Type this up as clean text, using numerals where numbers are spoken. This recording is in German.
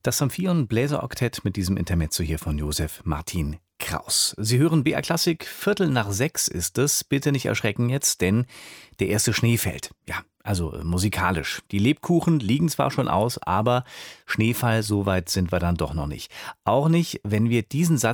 Das Symphion Bläseroktett mit diesem Intermezzo hier von Josef Martin Kraus. Sie hören BR Klassik, 5:45 ist es. Bitte nicht erschrecken jetzt, denn der erste Schnee fällt. Ja, also musikalisch. Die Lebkuchen liegen zwar schon aus, aber Schneefall, so weit sind wir dann doch noch nicht. Auch nicht, wenn wir diesen Satz